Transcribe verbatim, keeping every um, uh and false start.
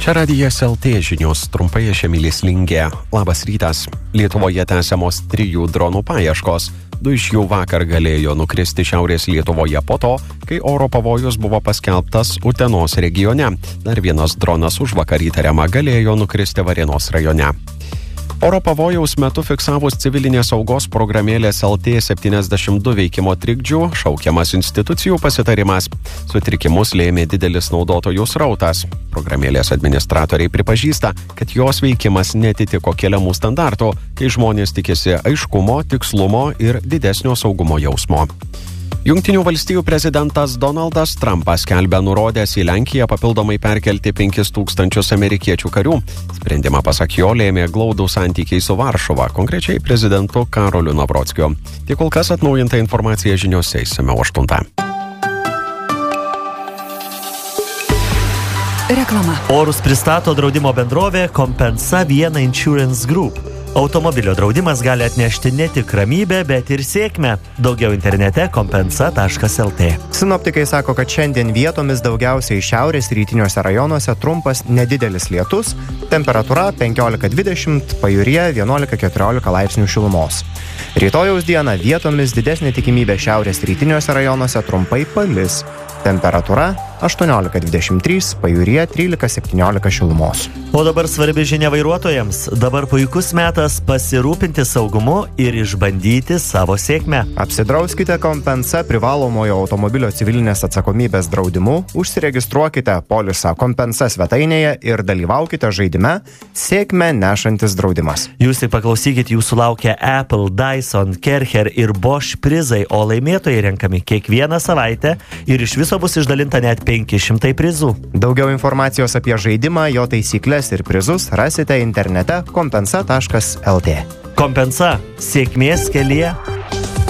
Čia radijas L T žinios, trumpai aš Emilis Lingė. Labas rytas. Lietuvoje tęsiamos trijų dronų paieškos. Du iš jų vakar galėjo nukristi šiaurės Lietuvoje po to, kai oro pavojus buvo paskelbtas Utenos regione. Dar vienas dronas užvakar įtariama galėjo nukristi Varėnos rajone. Oro pavojaus metu fiksavus civilinės saugos programėlės L T septyniasdešimt du veikimo trikdžių, šaukiamas institucijų pasitarimas. Sutrikimus lėmė didelis naudotojų srautas. Programėlės administratoriai pripažįsta, kad jos veikimas netitiko keliamų standartų, kai žmonės tikisi aiškumo, tikslumo ir didesnio saugumo jausmo. Jungtinių valstijų prezidentas Donaldas Trumpas skelbia nurodęs į Lenkiją papildomai perkelti penkis tūkstančius amerikiečių karių. Sprendimą pasak jo lėmė glaudų santykiai su Varšuva, konkrečiai prezidentu Karoliu Navrockiu. Tik kol kas atnaujinta informacija žiniose išsamiau aštuntą. Reklama. Orus pristato draudimo bendrovė Compensa Vienna Insurance Group. Automobilio draudimas gali atnešti ne tik ramybę, bet ir sėkmę. Daugiau internete kompensa taškas el tė. Sinoptikai sako, kad šiandien vietomis daugiausiai šiaurės rytiniuose rajonuose trumpas nedidelis lietus, temperatūra penkiolika dvidešimt, pajūryje vienuolika keturiolika laipsnių šilumos. Rytojaus dieną vietomis didesnė tikimybė šiaurės rytiniuose rajonuose trumpai palis. Temperatūra aštuoniolika dvidešimt trys, pajūryje trylika septyniolika šilumos. O dabar svarbi žinia vairuotojams. Dabar puikus metas pasirūpinti saugumu ir išbandyti savo sėkmę. Apsidrauskite Compensa privalomojo automobilio civilinės atsakomybės draudimu, užsiregistruokite polisą Compensa svetainėje ir dalyvaukite žaidime Sėkmę nešantis draudimas. Jūs tik paklausykit, jūsų laukia Apple, Dyson, Kercher ir Bosch prizai, o laimėtojai renkami kiekvieną savaitę ir iš viso bus išdalinta net penki šimtai prizų. Daugiau informacijos apie žaidimą, jo taisyklės ir prizus rasite internete kompensa taškas el tė. Kompensa. Sėkmės kelyje.